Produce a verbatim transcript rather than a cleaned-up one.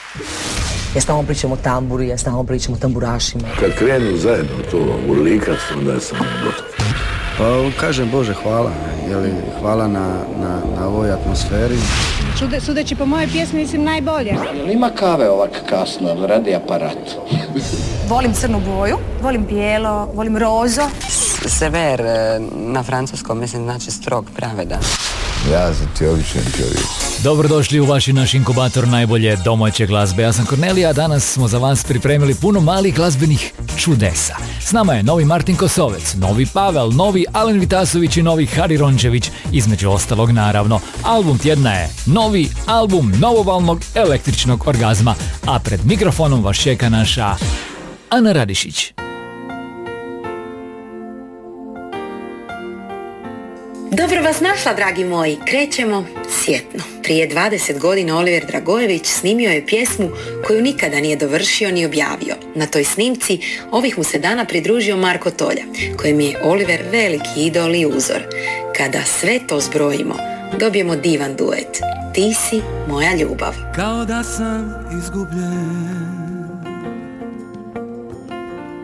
Ja stalno pričam o tamburi, ja stalno pričam o tamburašima. Kad krenu zajedno to urlikat, onda je sam gotov. Pa kažem Bože hvala, jeli, hvala na, na, na ovoj atmosferi. Sude, sudeći po moje pjesmi mislim najbolje. Jel ima kave ovak kasno, radi aparat? Volim crnu boju, volim bijelo, volim rozo. Sever na francuskom mislim znači strog, pravedan. Ja sam ti običan čovjek. Dobrodošli u vaš i naš inkubator najbolje domaće glazbe. Ja sam Kornelija, danas smo za vas pripremili puno malih glazbenih čudesa. S nama je novi Martin Kosovec, novi Pavel, novi Alen Vitasović i novi Hari Rončević, između ostalog naravno. Album tjedna je novi album novovalnog električnog orgazma, a pred mikrofonom vas čeka naša Ana Radišić. Dobro vas našla, dragi moji. Krećemo sjetno. Prije dvadeset godina Oliver Dragojević snimio je pjesmu koju nikada nije dovršio ni objavio. Na toj snimci ovih mu se dana pridružio Marko Tolja, kojem je Oliver veliki idol i uzor. Kada sve to zbrojimo, dobijemo divan duet. Ti si moja ljubav. Kao da sam izgubljen,